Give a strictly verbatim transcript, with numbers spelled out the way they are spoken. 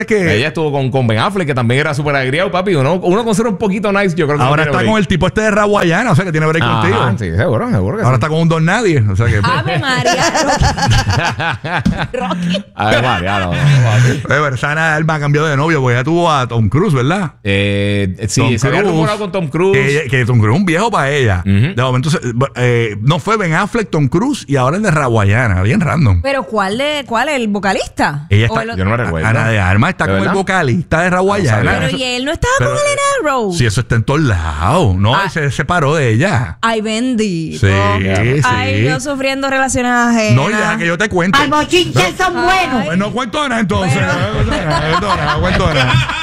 que ella estuvo con, con Ben Affleck, que también era súper agriado, papi. Uno, uno con ser un poquito nice, yo creo que ahora no está break. con el tipo este de Raguayana, o sea que tiene break Ajá, contigo. sí, seguro, seguro que Ahora sí. está con un don nadie, o sea que Ave María, Rocky. Rocky. A ver, María, no, no, papi. pero Sana Alba cambió de novio, porque ella tuvo a Tom Cruise, ¿verdad? Eh, sí, Tom se había Cruise, rumorado con Tom Cruise. Que, que Tom Cruise es un viejo para ella. Ujú. De momento, se- eh, no fue Ben Affleck, Tom Cruise y ahora el de Raguayana, bien random. Pero ¿cuál de cuál el vocalista? Ella ¿O está, el otro? Yo no me recuerdo. Ana de Armas está ¿De con verdad? el vocalista de Raguayana. No sabía. Pero Eso- y él no estaba pero- con Elena Rose. Sí, eso está en todos lados. No, Ah. él se separó de ella. Ay, bendito. Sí, sí. Ay, yo sufriendo relaciones ajenas. No, ya que yo te cuente. Al bochinche son buenos. Pues no cuento nada entonces. Pero- No cuento nada, no cuento nada.